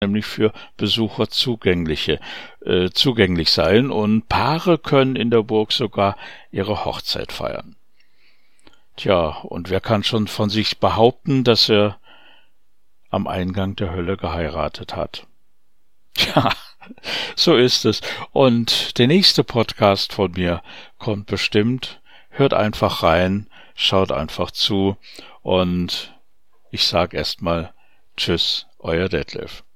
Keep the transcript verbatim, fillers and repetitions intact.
nämlich für Besucher zugängliche, äh, zugänglich sein und Paare können in der Burg sogar ihre Hochzeit feiern. Tja, und wer kann schon von sich behaupten, dass er am Eingang der Hölle geheiratet hat? Tja, so ist es. Und der nächste Podcast von mir kommt bestimmt. Hört einfach rein, schaut einfach zu und ich sag erstmal Tschüss, euer Detlef.